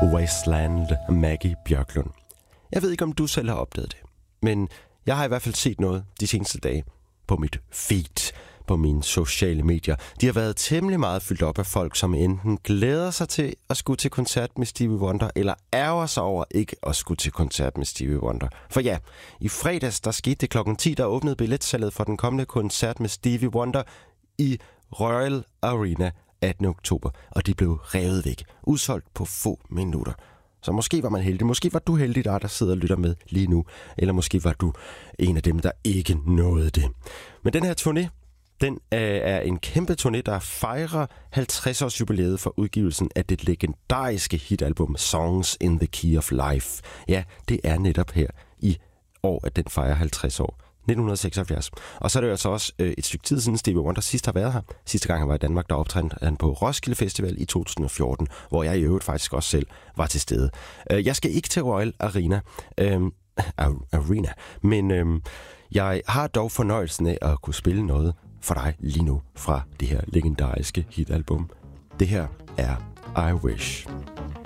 Wasteland, Maggie Bjørklund. Jeg ved ikke, om du selv har opdaget det, men jeg har i hvert fald set noget de seneste dage på mit feed, på mine sociale medier. De har været temmelig meget fyldt op af folk, som enten glæder sig til at skulle til koncert med Stevie Wonder, eller ærger sig over ikke at skulle til koncert med Stevie Wonder. For ja, i fredags, der skete det klokken 10, der åbnede billetsalget for den kommende koncert med Stevie Wonder i Royal Arena 18. oktober, og de blev revet væk. Udsolgt på få minutter. Så måske var man heldig. Måske var du heldig, der sidder og lytter med lige nu. Eller måske var du en af dem, der ikke nåede det. Men den her turné, den er en kæmpe turné, der fejrer 50-års jubilæet for udgivelsen af det legendariske hitalbum Songs in the Key of Life. Ja, det er netop her i år, at den fejrer 50 år. 1976. Og så er det altså også et stykke tid siden Stevie Wonder sidst har været her. Sidste gang han var i Danmark, der optrådte han på Roskilde Festival i 2014, hvor jeg i øvrigt faktisk også selv var til stede. Jeg skal ikke til Royal Arena, men jeg har dog fornøjelsen af at kunne spille noget for dig lige nu fra det her legendariske hitalbum. Det her er I Wish.